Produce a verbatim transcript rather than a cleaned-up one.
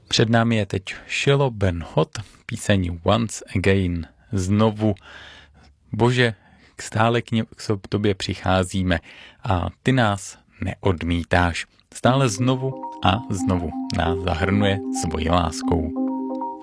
Před námi je teď Shiloh Ben Hot, píseň Once Again. Znovu. Bože, stále k, ně, k tobě přicházíme a ty nás neodmítáš. Stále znovu a znovu nás zahrnuje svojí láskou.